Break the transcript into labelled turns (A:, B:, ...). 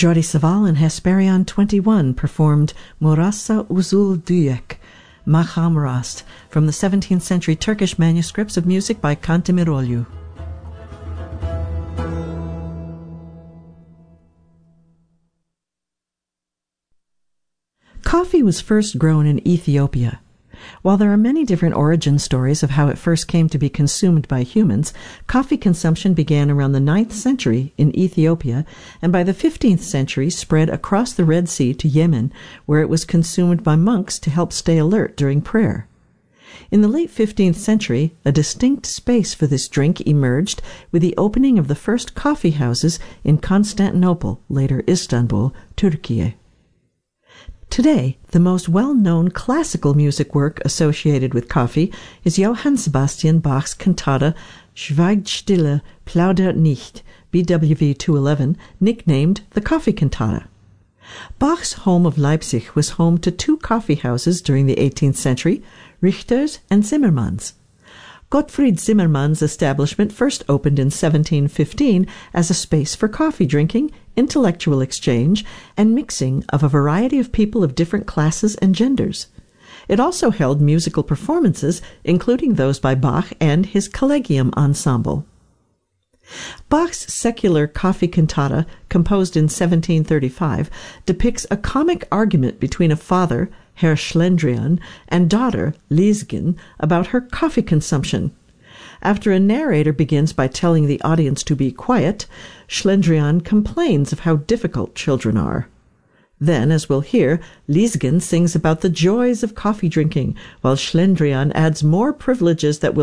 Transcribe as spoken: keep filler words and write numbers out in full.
A: Jordi Savall and Hesperion twenty-one performed Morassa Uzul Duyek, Maham Rast, from the seventeenth century Turkish manuscripts of music by Kantemiroglu. Coffee was first grown in Ethiopia. While there are many different origin stories of how it first came to be consumed by humans, coffee consumption began around the ninth century in Ethiopia, and by the fifteenth century spread across the Red Sea to Yemen, where it was consumed by monks to help stay alert during prayer. In the late fifteenth century, a distinct space for this drink emerged with the opening of the first coffee houses in Constantinople, later Istanbul, Turkey. Today, the most well-known classical music work associated with coffee is Johann Sebastian Bach's cantata Schweigt stille, plaudert nicht, B W V two eleven, nicknamed the Coffee Cantata. Bach's home of Leipzig was home to two coffee houses during the eighteenth century, Richter's and Zimmermann's. Gottfried Zimmermann's establishment first opened in seventeen fifteen as a space for coffee drinking, intellectual exchange, and mixing of a variety of people of different classes and genders. It also held musical performances, including those by Bach and his Collegium ensemble. Bach's secular coffee cantata, composed in seventeen thirty-five, depicts a comic argument between a father, Herr Schlendrian, and daughter, Liesgen, about her coffee consumption. After a narrator begins by telling the audience to be quiet, Schlendrian complains of how difficult children are. Then, as we'll hear, Liesgen sings about the joys of coffee drinking, while Schlendrian adds more privileges that will